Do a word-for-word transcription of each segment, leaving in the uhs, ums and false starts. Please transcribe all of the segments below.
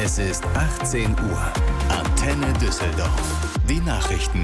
Es ist achtzehn Uhr. Antenne Düsseldorf. Die Nachrichten.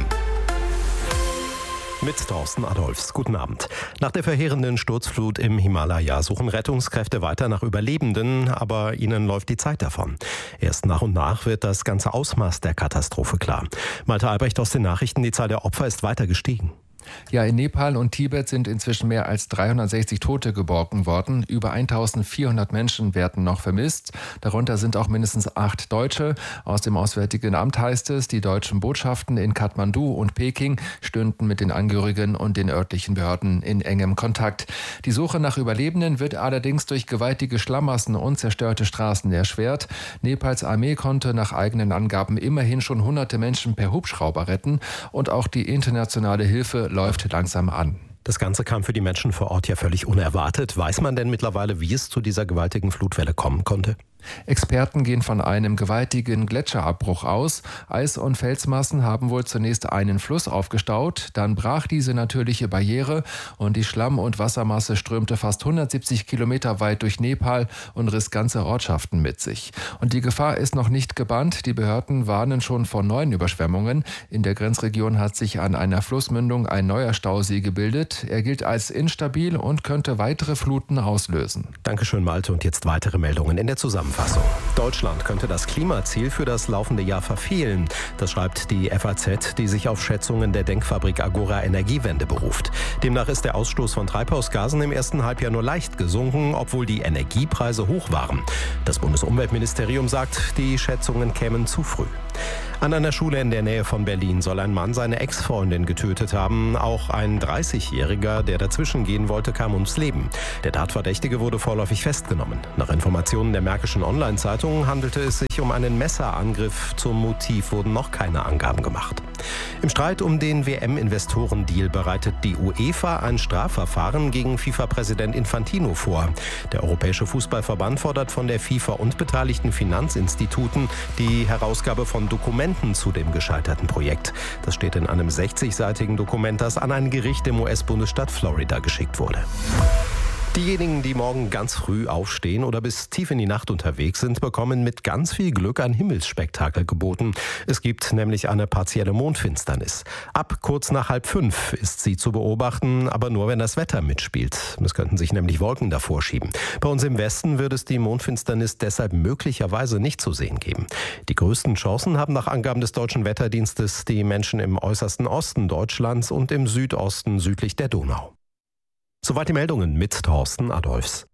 Mit Thorsten Adolfs. Guten Abend. Nach der verheerenden Sturzflut im Himalaya suchen Rettungskräfte weiter nach Überlebenden, aber ihnen läuft die Zeit davon. Erst nach und nach wird das ganze Ausmaß der Katastrophe klar. Malte Albrecht aus den Nachrichten, die Zahl der Opfer ist weiter gestiegen. Ja, in Nepal und Tibet sind inzwischen mehr als dreihundertsechzig Tote geborgen worden. Über eintausendvierhundert Menschen werden noch vermisst. Darunter sind auch mindestens acht Deutsche. Aus dem Auswärtigen Amt heißt es, die deutschen Botschaften in Kathmandu und Peking stünden mit den Angehörigen und den örtlichen Behörden in engem Kontakt. Die Suche nach Überlebenden wird allerdings durch gewaltige Schlamassen und zerstörte Straßen erschwert. Nepals Armee konnte nach eigenen Angaben immerhin schon hunderte Menschen per Hubschrauber retten. Und auch die internationale Hilfe läuft langsam an. Das Ganze kam für die Menschen vor Ort ja völlig unerwartet. Weiß man denn mittlerweile, wie es zu dieser gewaltigen Flutwelle kommen konnte? Experten gehen von einem gewaltigen Gletscherabbruch aus. Eis- und Felsmassen haben wohl zunächst einen Fluss aufgestaut. Dann brach diese natürliche Barriere und die Schlamm- und Wassermasse strömte fast hundertsiebzig Kilometer weit durch Nepal und riss ganze Ortschaften mit sich. Und die Gefahr ist noch nicht gebannt. Die Behörden warnen schon vor neuen Überschwemmungen. In der Grenzregion hat sich an einer Flussmündung ein neuer Stausee gebildet. Er gilt als instabil und könnte weitere Fluten auslösen. Dankeschön, Malte. Und jetzt weitere Meldungen in der Zusammenfassung. Deutschland könnte das Klimaziel für das laufende Jahr verfehlen. Das schreibt die F A Z, die sich auf Schätzungen der Denkfabrik Agora Energiewende beruft. Demnach ist der Ausstoß von Treibhausgasen im ersten Halbjahr nur leicht gesunken, obwohl die Energiepreise hoch waren. Das Bundesumweltministerium sagt, die Schätzungen kämen zu früh. An einer Schule in der Nähe von Berlin soll ein Mann seine Ex-Freundin getötet haben. Auch ein dreißigjähriger, der dazwischen gehen wollte, kam ums Leben. Der Tatverdächtige wurde vorläufig festgenommen. Nach Informationen der Märkischen Online-Zeitung handelte es sich um einen Messerangriff. Zum Motiv wurden noch keine Angaben gemacht. Im Streit um den W M-Investorendeal bereitet die UEFA ein Strafverfahren gegen FIFA-Präsident Infantino vor. Der Europäische Fußballverband fordert von der FIFA und beteiligten Finanzinstituten die Herausgabe von Dokumenten zu dem gescheiterten Projekt. Das steht in einem sechzigseitigen Dokument, das an ein Gericht im U S-Bundesstaat Florida geschickt wurde. Diejenigen, die morgen ganz früh aufstehen oder bis tief in die Nacht unterwegs sind, bekommen mit ganz viel Glück ein Himmelsspektakel geboten. Es gibt nämlich eine partielle Mondfinsternis. Ab kurz nach halb fünf ist sie zu beobachten, aber nur, wenn das Wetter mitspielt. Es könnten sich nämlich Wolken davor schieben. Bei uns im Westen wird es die Mondfinsternis deshalb möglicherweise nicht zu sehen geben. Die größten Chancen haben nach Angaben des Deutschen Wetterdienstes die Menschen im äußersten Osten Deutschlands und im Südosten südlich der Donau. Soweit die Meldungen mit Thorsten Adolfs.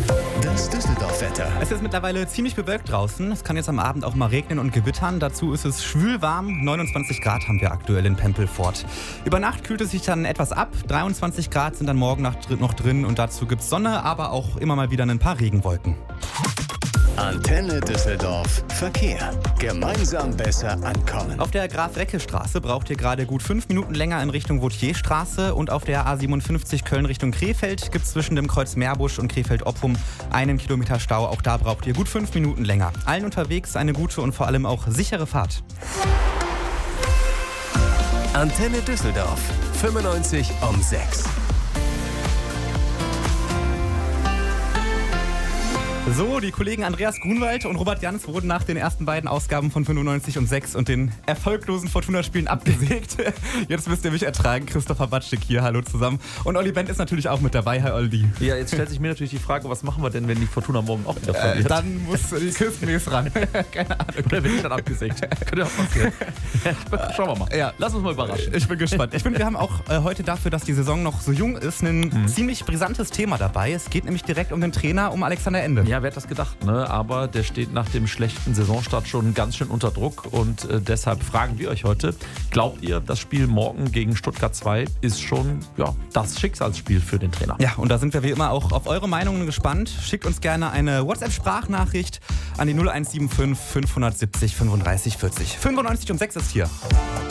Das Düsseldorf-Wetter. Es ist mittlerweile ziemlich bewölkt draußen. Es kann jetzt am Abend auch mal regnen und gewittern. Dazu ist es schwül warm. neunundzwanzig Grad haben wir aktuell in Pempelfort. Über Nacht kühlt es sich dann etwas ab. dreiundzwanzig Grad sind dann morgen Nacht noch drin. Und dazu gibt es Sonne, aber auch immer mal wieder ein paar Regenwolken. Antenne Düsseldorf. Verkehr. Gemeinsam besser ankommen. Auf der Graf-Recke-Straße braucht ihr gerade gut fünf Minuten länger in Richtung Vautierstraße. Und auf der A siebenundfünfzig Köln Richtung Krefeld gibt es zwischen dem Kreuz Meerbusch und Krefeld-Oppum einen Kilometer Stau. Auch da braucht ihr gut fünf Minuten länger. Allen unterwegs eine gute und vor allem auch sichere Fahrt. Antenne Düsseldorf. fünfundneunzig um sechs. So, die Kollegen Andreas Grunwald und Robert Jans wurden nach den ersten beiden Ausgaben von fünfundneunzig um sechs und den erfolglosen Fortuna-Spielen abgesägt. Jetzt müsst ihr mich ertragen. Christopher Batschik hier, hallo zusammen. Und Olli Bent ist natürlich auch mit dabei. Hi Olli. Ja, jetzt stellt sich mir natürlich die Frage, was machen wir denn, wenn die Fortuna morgen auch wieder verliert? Äh, dann muss die Küstenmäß ran. Keine Ahnung. Oder bin ich dann abgesägt? Könnte auch passieren. Schauen wir mal. Ja, lass uns mal überraschen. Ich bin gespannt. Ich finde, wir haben auch äh, heute dafür, dass die Saison noch so jung ist, ein mhm. ziemlich brisantes Thema dabei. Es geht nämlich direkt um den Trainer, um Alexander Ende. Ja, wer hat das gedacht, ne? Aber der steht nach dem schlechten Saisonstart schon ganz schön unter Druck und äh, deshalb fragen wir euch heute, glaubt ihr, das Spiel morgen gegen Stuttgart zwei ist schon ja, das Schicksalsspiel für den Trainer? Ja, und da sind wir wie immer auch auf eure Meinungen gespannt. Schickt uns gerne eine WhatsApp-Sprachnachricht an die null eins sieben fünf fünfhundertsiebzig fünfunddreißig vierzig. fünfundneunzig um sechs ist hier.